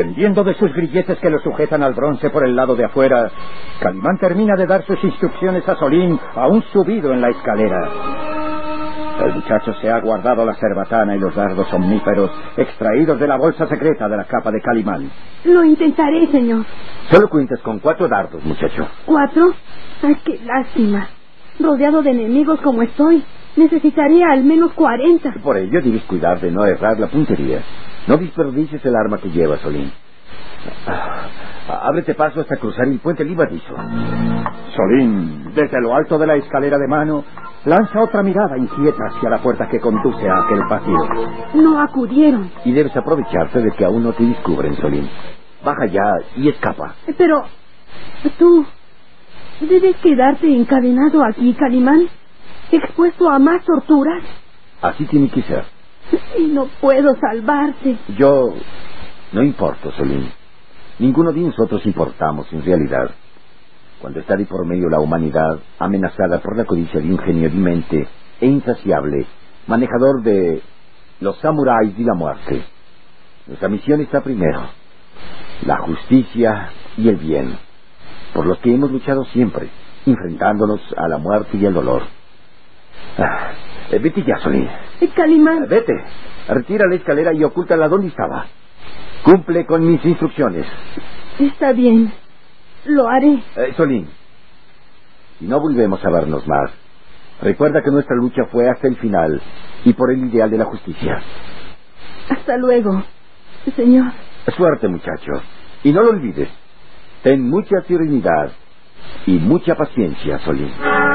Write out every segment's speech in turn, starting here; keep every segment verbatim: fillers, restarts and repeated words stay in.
Pendiendo de sus grilletes que lo sujetan al bronce por el lado de afuera, Calimán termina de dar sus instrucciones a Solín, aún subido en la escalera. El muchacho se ha guardado la cerbatana y los dardos omníferos extraídos de la bolsa secreta de la capa de Calimán. Lo intentaré, señor. Solo cuentas con cuatro dardos, muchacho. ¿Cuatro? Ay, qué lástima. Rodeado de enemigos como estoy, necesitaría al menos cuarenta. Por ello debes cuidar de no errar la puntería. No desperdicies el arma que llevas, Solín. Ah, ábrete paso hasta cruzar el puente libadizo. Solín, desde lo alto de la escalera de mano, lanza otra mirada inquieta hacia la puerta que conduce a aquel patio. No acudieron. Y debes aprovecharte de que aún no te descubren, Solín. Baja ya y escapa. Pero tú debes quedarte encadenado aquí, Calimán, expuesto a más torturas. Así tiene que ser. Y no puedo salvarte. Yo no importo, Solín. Ninguno de nosotros importamos en realidad. Cuando está de por medio la humanidad, amenazada por la codicia de un genio demente e insaciable, manejador de los samuráis y la muerte. Nuestra misión está primero: la justicia y el bien, por los que hemos luchado siempre, enfrentándonos a la muerte y al dolor. Ah, eh, vete ya, Solín. Calimán. Eh, vete, retira la escalera y ocúltala donde estaba. Cumple con mis instrucciones. Está bien, lo haré. Eh, Solín, si no volvemos a vernos más, recuerda que nuestra lucha fue hasta el final y por el ideal de la justicia. Hasta luego, señor. Suerte, muchacho. Y no lo olvides, ten mucha serenidad y mucha paciencia, Solín.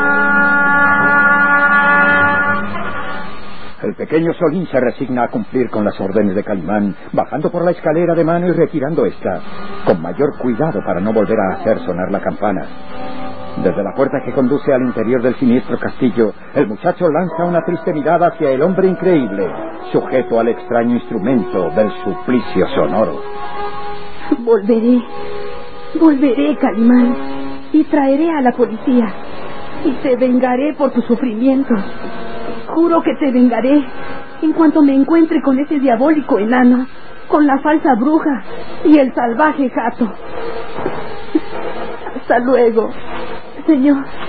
El pequeño Solín se resigna a cumplir con las órdenes de Calimán, bajando por la escalera de mano y retirando esta, con mayor cuidado para no volver a hacer sonar la campana. Desde la puerta que conduce al interior del siniestro castillo, el muchacho lanza una triste mirada hacia el hombre increíble, sujeto al extraño instrumento del suplicio sonoro. Volveré, volveré, Calimán, y traeré a la policía, y te vengaré por tus sufrimientos. Juro que te vengaré en cuanto me encuentre con ese diabólico enano, con la falsa bruja y el salvaje gato. Hasta luego, señor.